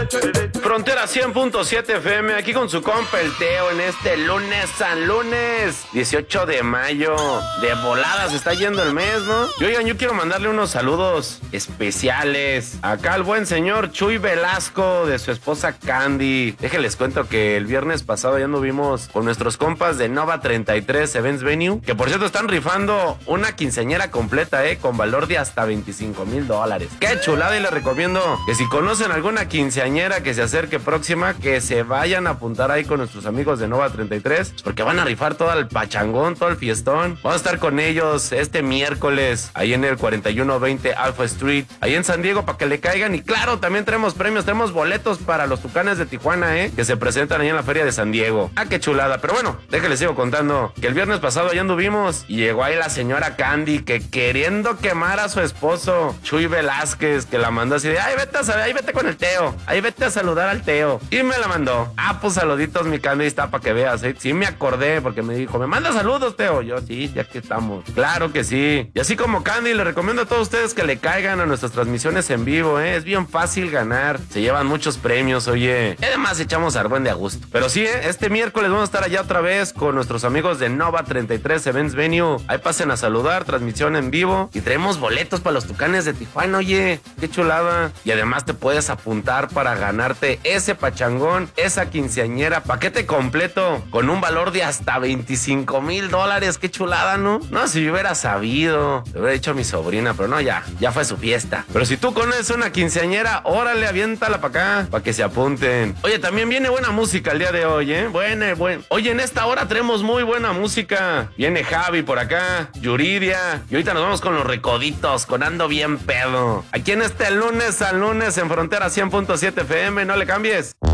Frontera 100.7 FM, aquí con su compa el Teo en este lunes, San Lunes, 18 de mayo. De volada se está yendo el mes, ¿no? Y oigan, yo quiero mandarle unos saludos especiales acá al buen señor Chuy Velasco, de su esposa Candy. Déjenles cuento que el viernes pasado ya anduvimos con nuestros compas de Nova 33 Events Venue, que por cierto están rifando una quinceañera completa, con valor de hasta $25,000. ¡Qué chulada! Y les recomiendo que si conocen alguna quinceañera que se acerque próxima, que se vayan a apuntar ahí con nuestros amigos de Nova 33, porque van a rifar todo el pachangón, todo el fiestón. Vamos a estar con ellos este miércoles, ahí en el 4120 Alpha Street, ahí en San Diego, para que le caigan. Y claro, también tenemos premios, tenemos boletos para los Tucanes de Tijuana, que se presentan ahí en la Feria de San Diego. ¡Ah, qué chulada! Pero bueno, déjenles sigo contando que el viernes pasado ya anduvimos y llegó ahí la señora Candy, que queriendo quemar a su esposo Chuy Velázquez, que la mandó así de, ahí vete con el Teo, ahí vete a saludar al Teo. Y me la mandó. Ah, pues saluditos, mi Candy, está para que veas, Sí me acordé, porque me dijo, ¿me manda saludos, Teo? Yo, sí, ya que estamos. Claro que sí. Y así como Candy, les recomiendo a todos ustedes que le caigan a nuestras transmisiones en vivo, Es bien fácil ganar. Se llevan muchos premios, oye. Y además echamos arbuen de a gusto. Pero sí, este miércoles vamos a estar allá otra vez con nuestros amigos de Nova 33 Events Venue. Ahí pasen a saludar, transmisión en vivo. Y traemos boletos para los Tucanes de Tijuana, oye. Qué chulada. Y además te puedes apuntar para ganarte ese pachangón, esa quinceañera, paquete completo con un valor de hasta $25,000. Qué chulada, ¿no? No, si yo hubiera sabido, le hubiera dicho a mi sobrina, pero no, ya fue su fiesta. Pero si tú conoces una quinceañera, órale, aviéntala para acá, para que se apunten. Oye, también viene buena música el día de hoy, Buena. Oye, en esta hora tenemos muy buena música. Viene Javi por acá, Yuridia, y ahorita nos vamos con los Recoditos, con Ando Bien Pedo. Aquí en este lunes al lunes en Frontera 100.7 FM, no le cambies.